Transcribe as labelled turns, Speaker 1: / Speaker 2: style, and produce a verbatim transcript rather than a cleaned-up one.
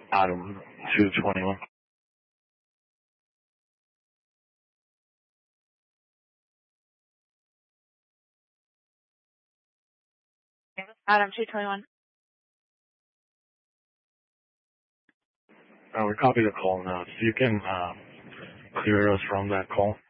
Speaker 1: Adam two twenty-one.
Speaker 2: Adam two twenty-one.
Speaker 1: Uh, we copy the call now. So you can uh, clear us from that call.